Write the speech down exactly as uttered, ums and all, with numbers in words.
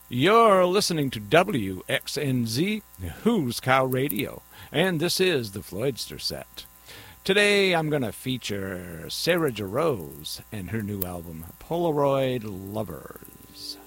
You're listening to W X N Z, Who's Cow Radio, and this is the Floydster Set. Today I'm going to feature Sarah Jarosz and her new album, Polaroid Lovers.